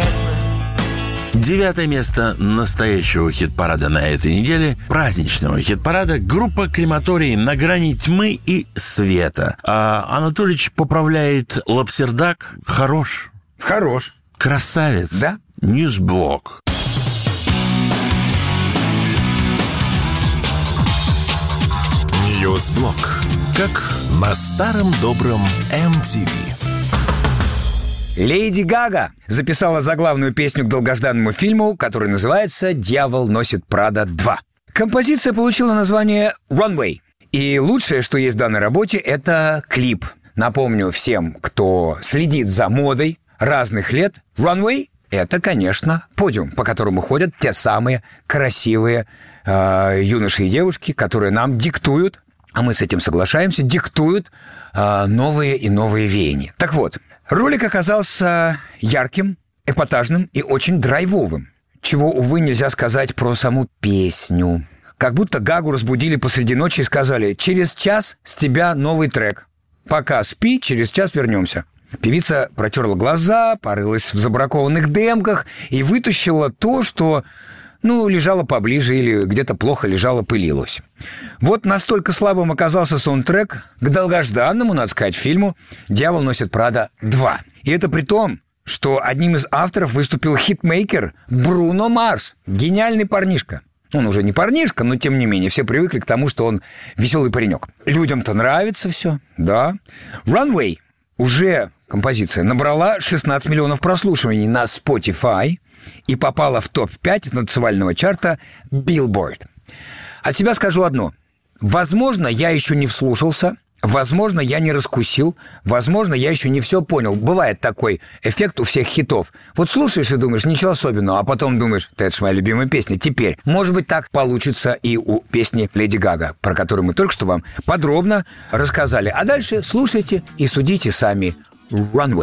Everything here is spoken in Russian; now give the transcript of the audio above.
интересно. 9 место настоящего хит-парада на этой неделе, праздничного хит-парада, группа «Крематорий» «На грани тьмы и света». Анатолич поправляет лапсердак. Хорош. Хорош. Красавец. Да. Ньюсблок. Ньюсблок. Как на старом добром MTV. Леди Гага записала заглавную песню к долгожданному фильму, который называется «Дьявол носит Прада 2». Композиция получила название «Runway». И лучшее, что есть в данной работе, это клип. Напомню всем, кто следит за модой разных лет, «Runway» — это, конечно, подиум, по которому ходят те самые красивые юноши и девушки, которые нам диктуют, а мы с этим соглашаемся, диктуют новые и новые веяния. Так вот, ролик оказался ярким, эпатажным и очень драйвовым, чего, увы, нельзя сказать про саму песню. Как будто Гагу разбудили посреди ночи и сказали: «Через час с тебя новый трек. Пока спи, через час вернемся». Певица протерла глаза, порылась в забракованных демках и вытащила то, что, лежало поближе или где-то плохо лежало, пылилось. Вот настолько слабым оказался саундтрек к долгожданному, надо сказать, фильму «Дьявол носит Прада 2». И это при том, что одним из авторов выступил хитмейкер Бруно Марс. Гениальный парнишка. Он уже не парнишка, но тем не менее все привыкли к тому, что он веселый паренек. Людям-то нравится все, да. «Runway» уже композиция набрала 16 миллионов прослушиваний на Spotify и попала в топ-5 танцевального чарта Billboard. От себя скажу одно. Возможно, я еще не вслушался, возможно, я не раскусил, возможно, я еще не все понял. Бывает такой эффект у всех хитов. Вот слушаешь и думаешь, ничего особенного, а потом думаешь, это же моя любимая песня. Теперь, может быть, так получится и у песни Леди Гага, про которую мы только что вам подробно рассказали. А дальше слушайте и судите сами. Runway.